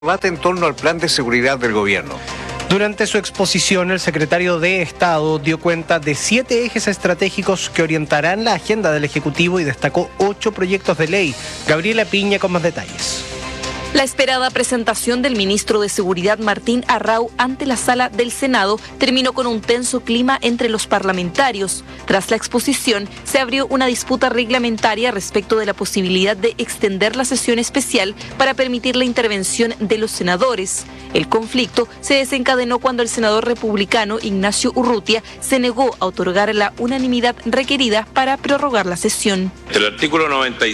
debate en torno al plan de seguridad del gobierno. Durante su exposición, el secretario de Estado dio cuenta de 7 ejes estratégicos que orientarán la agenda del Ejecutivo y destacó 8 proyectos de ley. Gabriela Piña con más detalles. La esperada presentación del ministro de Seguridad Martín Arrau ante la sala del Senado terminó con un tenso clima entre los parlamentarios. Tras la exposición, se abrió una disputa reglamentaria respecto de la posibilidad de extender la sesión especial para permitir la intervención de los senadores. El conflicto se desencadenó cuando el senador republicano Ignacio Urrutia se negó a otorgar la unanimidad requerida para prorrogar la sesión. El artículo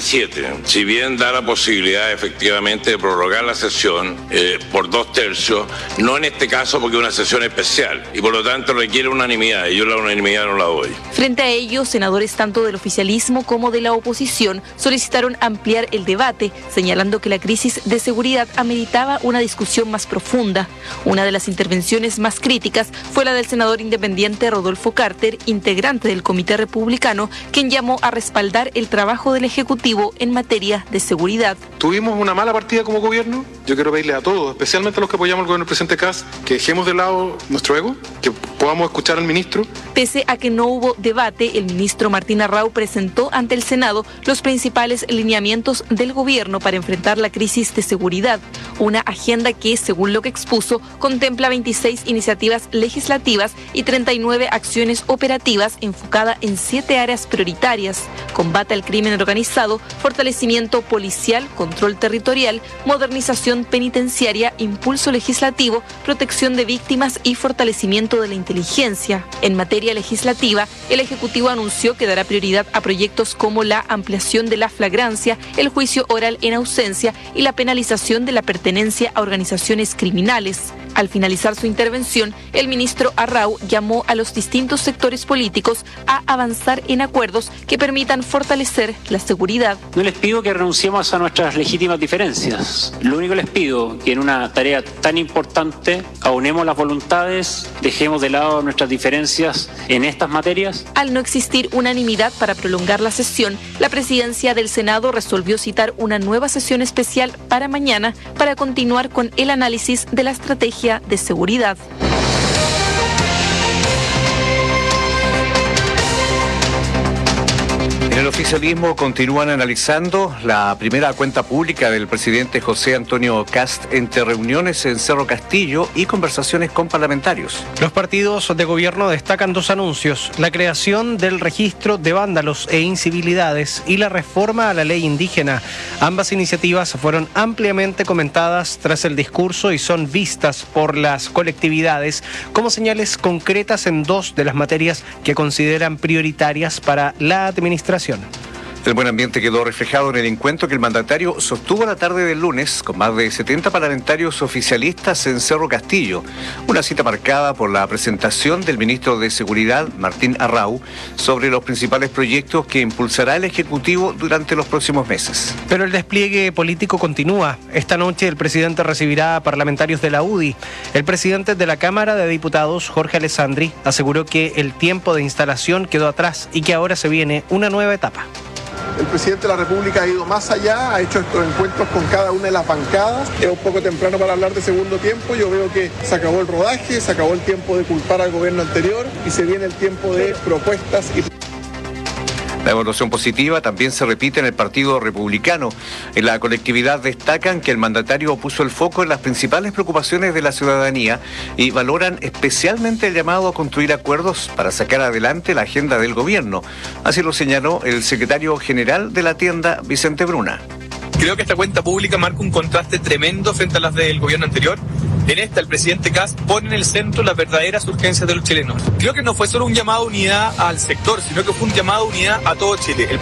97, si bien da la posibilidad efectivamente de prorrogar la sesión por 2/3, no en este caso porque es una sesión especial y por lo tanto requiere unanimidad y yo la unanimidad no la doy. Frente a ello, senadores tanto del oficialismo como de la oposición solicitaron ampliar el debate, señalando que la crisis de seguridad ameritaba una discusión más profunda. Una de las intervenciones más críticas fue la del senador independiente Rodolfo Carter, integrante del Comité Republicano, quien llamó a respaldar el trabajo del Ejecutivo en materia de seguridad. Tuvimos una mala partida como gobierno. Yo quiero pedirle a todos, especialmente a los que apoyamos al gobierno del presidente Kast, que dejemos de lado nuestro ego, que podamos escuchar al ministro. Pese a que no hubo debate, el ministro Martín Arrau presentó ante el Senado los principales lineamientos del gobierno para enfrentar la crisis de seguridad. Una agenda que, según lo que expuso, contempla 26 iniciativas legislativas y 39 acciones operativas enfocadas en 7 áreas prioritarias: combate al crimen organizado, fortalecimiento policial, control territorial, modernización penitenciaria, impulso legislativo, protección de víctimas y fortalecimiento de la inteligencia. En materia legislativa, el Ejecutivo anunció que dará prioridad a proyectos como la ampliación de la flagrancia, el juicio oral en ausencia y la penalización de la pertenencia a organizaciones criminales. Al finalizar su intervención, el ministro Arrau llamó a los distintos sectores políticos a avanzar en acuerdos que permitan fortalecer la seguridad. No les pido que renunciemos a nuestras legítimas diferencias. Lo único que les pido que en una tarea tan importante aunemos las voluntades, dejemos de lado nuestras diferencias en estas materias. Al no existir unanimidad para prolongar la sesión, la presidencia del Senado resolvió citar una nueva sesión especial para mañana para continuar con el análisis de la estrategia de seguridad. En el oficialismo continúan analizando la primera cuenta pública del presidente José Antonio Kast entre reuniones en Cerro Castillo y conversaciones con parlamentarios. Los partidos de gobierno destacan 2 anuncios: la creación del registro de vándalos e incivilidades y la reforma a la ley indígena. Ambas iniciativas fueron ampliamente comentadas tras el discurso y son vistas por las colectividades como señales concretas en 2 de las materias que consideran prioritarias para la administración. El buen ambiente quedó reflejado en el encuentro que el mandatario sostuvo la tarde del lunes con más de 70 parlamentarios oficialistas en Cerro Castillo. Una cita marcada por la presentación del ministro de Seguridad, Martín Arrau, sobre los principales proyectos que impulsará el Ejecutivo durante los próximos meses. Pero el despliegue político continúa. Esta noche el presidente recibirá a parlamentarios de la UDI. El presidente de la Cámara de Diputados, Jorge Alessandri, aseguró que el tiempo de instalación quedó atrás y que ahora se viene una nueva etapa. El presidente de la República ha ido más allá, ha hecho estos encuentros con cada una de las bancadas. Es un poco temprano para hablar de segundo tiempo. Yo veo que se acabó el rodaje, se acabó el tiempo de culpar al gobierno anterior y se viene el tiempo de propuestas y... La evaluación positiva también se repite en el Partido Republicano. En la colectividad destacan que el mandatario puso el foco en las principales preocupaciones de la ciudadanía y valoran especialmente el llamado a construir acuerdos para sacar adelante la agenda del gobierno. Así lo señaló el secretario general de la tienda, Vicente Bruna. Creo que esta cuenta pública marca un contraste tremendo frente a las del gobierno anterior. En esta, el presidente Kast pone en el centro las verdaderas urgencias de los chilenos. Creo que no fue solo un llamado a unidad al sector, sino que fue un llamado a unidad a todo Chile.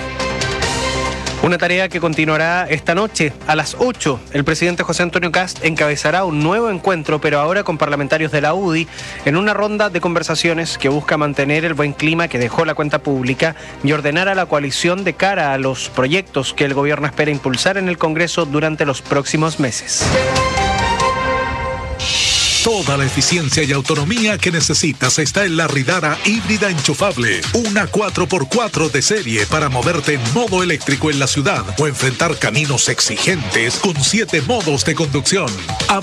Una tarea que continuará esta noche. A las 8, el presidente José Antonio Kast encabezará un nuevo encuentro, pero ahora con parlamentarios de la UDI, en una ronda de conversaciones que busca mantener el buen clima que dejó la cuenta pública y ordenar a la coalición de cara a los proyectos que el gobierno espera impulsar en el Congreso durante los próximos meses. Toda la eficiencia y autonomía que necesitas está en la Ridara híbrida enchufable. Una 4x4 de serie para moverte en modo eléctrico en la ciudad o enfrentar caminos exigentes con 7 modos de conducción.